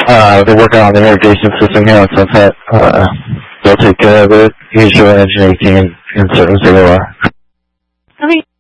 They're working on the irrigation system here on Sunset. They'll take care of it. Use your engine 18 in service AOR. Okay.